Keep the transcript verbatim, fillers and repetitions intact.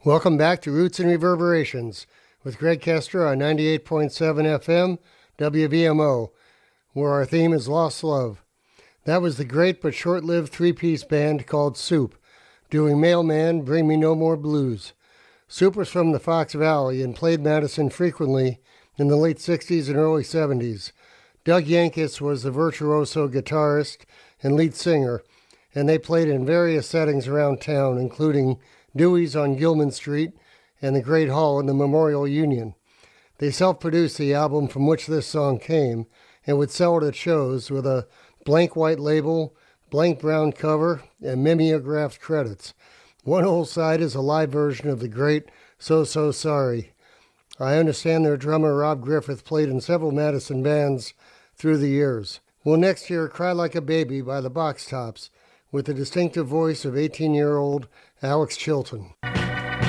Welcome back to Roots and Reverberations with Greg Kester on ninety-eight point seven F M W V M O, where our theme is Lost Love. That was the great but short-lived three-piece band called Soup, doing Mailman, Bring Me No More Blues. Soup was from the Fox Valley and played Madison frequently in the late sixties and early seventies. Doug Yankus was the virtuoso guitarist and lead singer, and they played in various settings around town, including Dewey's on Gilman Street and the Great Hall in the Memorial Union. They self-produced the album from which this song came and would sell it at shows with a blank white label, blank brown cover, and mimeographed credits. One whole side is a live version of the great So So Sorry. I understand their drummer Rob Griffith played in several Madison bands through the years. We'll next hear Cry Like a Baby by the Box Tops, with the distinctive voice of eighteen-year-old Alex Chilton.